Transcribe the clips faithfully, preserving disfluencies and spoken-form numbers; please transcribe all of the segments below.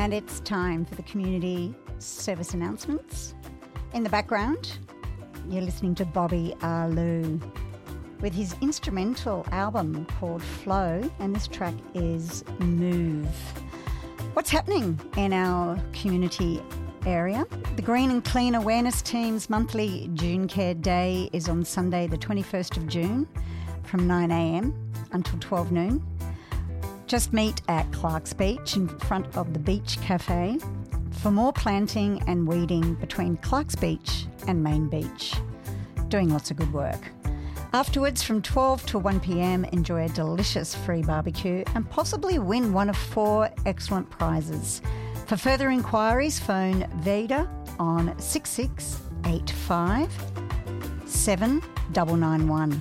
And it's time for the community service announcements. In the background, you're listening to Bobby Arlou with his instrumental album called Flow, and this track is Move. What's happening in our community area? The Green and Clean Awareness Team's monthly June Care Day is on Sunday the twenty-first of June from nine a.m. until twelve noon. Just meet at Clark's Beach in front of the Beach Cafe for more planting and weeding between Clark's Beach and Main Beach. Doing lots of good work. Afterwards, from twelve to one p.m, enjoy a delicious free barbecue and possibly win one of four excellent prizes. For further inquiries, phone Veda on six six eight five seven nine nine one.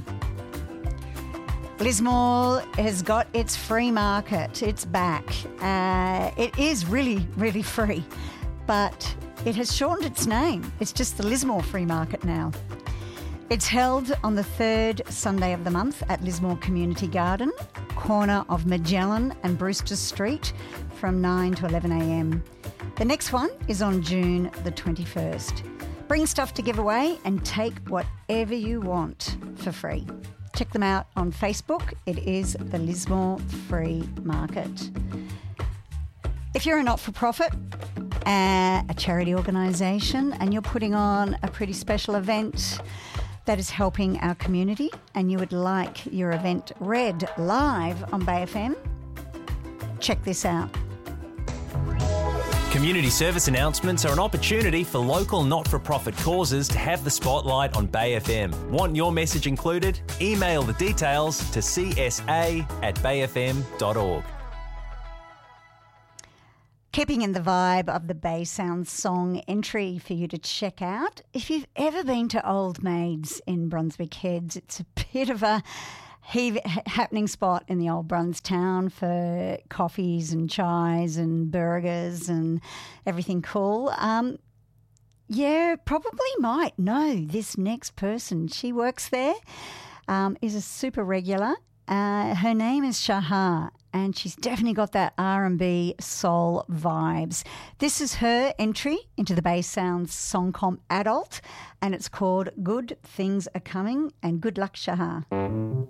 Lismore has got its free market. It's back. Uh, it is really, really free, but it has shortened its name. It's just the Lismore Free Market now. It's held on the third Sunday of the month at Lismore Community Garden, corner of Magellan and Brewster Street, from nine to eleven a.m. The next one is on June the twenty-first. Bring stuff to give away and take whatever you want for free. Check them out on Facebook. It is the Lismore Free Market. If you're a not-for-profit, uh, a charity organisation, and you're putting on a pretty special event that is helping our community, and you would like your event read live on Bay F M, check this out. Community service announcements are an opportunity for local not-for-profit causes to have the spotlight on Bay F M. Want your message included? Email the details to c s a at bay f m dot org. Keeping in the vibe of the Bay Sound song entry for you to check out. If you've ever been to Old Maids in Brunswick Heads, it's a bit of a He, happening spot in the old Bruns town for coffees and chais and burgers and everything cool. Um, yeah, probably might know this next person. She works there, um, is a super regular. Uh, her name is Shahar, and she's definitely got that R and B soul vibes. This is her entry into the Bay Sounds Song Comp Adult, and it's called Good Things Are Coming, and good luck, Shahar.